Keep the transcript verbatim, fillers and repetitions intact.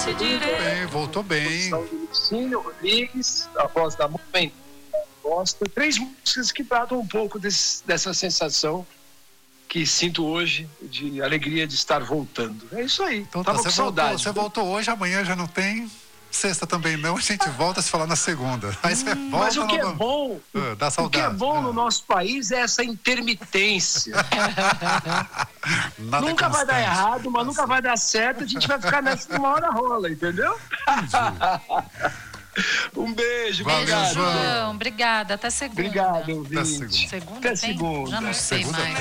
Esse direito. Bem, voltou bem. Lucínio Rodrigues, a voz da mãe Costa. Três músicas que tratam um pouco desse, dessa sensação que sinto hoje de alegria de estar voltando. É isso aí. Então tá, Tava com você saudade. voltou, você voltou hoje, amanhã já não tem. Sexta também não, a gente volta a se falar na segunda. Aí você volta. Mas o que é no- bom, Ah, dá o que é saudade. bom Ah. no nosso país é essa intermitência. Nada Nunca vai dar constante. errado, mas nunca vai dar certo. A gente vai ficar nessa uma hora rola, entendeu? Um beijo, Valeu, Beijo, obrigado. João. João. Obrigada. Até segunda. Obrigado, Até ouvinte. segunda. Segunda Até tem? segunda. Já não sei Segunda mais. tem.